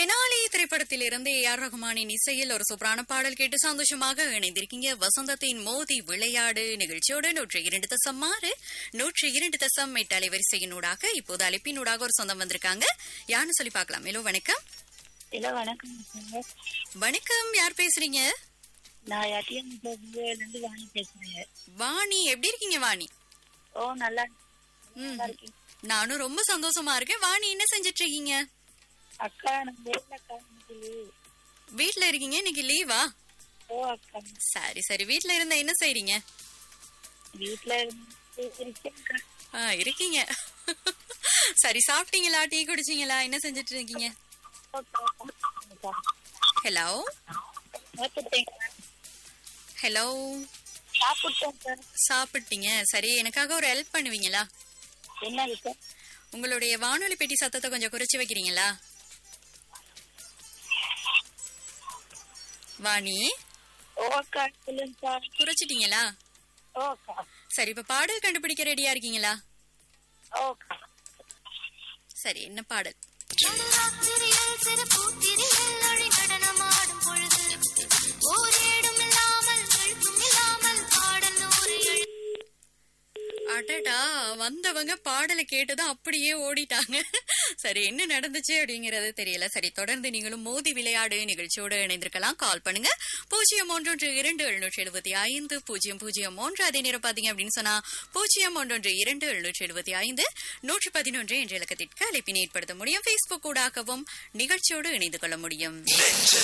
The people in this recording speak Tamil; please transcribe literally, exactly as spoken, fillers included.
தெனாலி திரைப்படத்தில் இருந்து ஏ ஆர் ரகுமானின் இசையில் ஒரு சூப்பரான பாடல் கேட்டு சந்தோஷமாக இணைந்திருக்கீங்க. வசந்தத்தின் மோதி விளையாடு நிகழ்ச்சியோடு நூற்றி இரண்டு தசம் ஆறு நூற்றி இரண்டு தசம் எட்டு அலைவரிசையினூடாக இப்போது அழைப்பினூடாக ஒரு சொந்தம் வந்திருக்காங்க. யாருன்னு சொல்லி பார்க்கலாம். ஹலோ வணக்கம். ஹலோ வணக்கம். வணக்கம், யார் பேசுறீங்க? நான் இருந்து வாணி பேசுறேன். வாணி, எப்படி இருக்கீங்க வாணி? ஓ நல்லா ம், நானும் ரொம்ப சந்தோஷமா இருக்கேன். வாணி, என்ன செஞ்சிட்டு இருக்கீங்க? அக்கா நான் வீட்டுல அக்கா இன்னைக்கு leave. வீட்ல இருக்கீங்க, இன்னைக்கு லீவா? ஓ அக்கா சரி சரி, வீட்ல இருந்தா என்ன செய்றீங்க? வீட்டுல இருந்து இருக்கேன்க்கா. ஆ, இருக்கீங்க. சரி, சாப்பிட்டீங்களா? டீ குடிச்சீங்களா? என்ன செஞ்சிட்டு இருக்கீங்க? அக்கா, ஹலோ சாப்பிட்டேன்க்கா. ஹலோ, சாப்பிட்டேன்க்கா. சாப்பிட்டீங்க. சரி, எனக்காக ஒரு ஹெல்ப் பண்ணுவீங்களா? என்ன இருக்கு? உங்களுடைய வானொலி பெட்டி சத்தத்தை கொஞ்சம் குறைச்சு வைக்கிறீங்களா? வாணி, ஓ அக்கா சொல்லுங்கக்கா. குறைச்சிட்டீங்களா? ஓ அக்கா. சரி, இப்ப பாடல் கண்டுபிடிக்க ரெடியா இருக்கீங்களா? ஓ அக்கா. சரி, என்ன பாடல்? அடடா, வந்தவங்க பாடலை கேட்டுதான் அப்படியே ஓடிட்டாங்க. சரி, என்ன நடந்துச்சு அப்படிங்கறது தெரியல. சரி, தொடர்ந்து நீங்களும் மோதி விளையாடு நிகழ்ச்சியோடு இணைந்திருக்கலாம். கால் பண்ணுங்க பூஜ்ஜியம் ஒன்றொன்று இரண்டு எழுநூற்றி எழுபத்தி ஐந்து பூஜ்ஜியம் பூஜ்ஜியம் மூன்று. அதே நேரம் பாத்தீங்க அப்படின்னு சொன்னா பூஜ்ஜியம் ஒன்றொன்று இரண்டு எழுநூற்றி எழுபத்தி ஐந்து நூற்றி பதினொன்று என்ற இலக்கத்திற்கு அழைப்பினை ஏற்படுத்த முடியும். பேஸ்புக் ஊடாகவும் நிகழ்ச்சியோடு இணைந்து கொள்ள முடியும்.